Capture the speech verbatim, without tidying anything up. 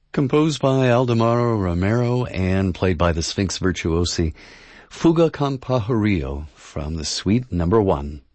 Composed by Aldemaro Romero and played by the Sphinx Virtuosi, Fuga con Pajarillo from the Suite Number One.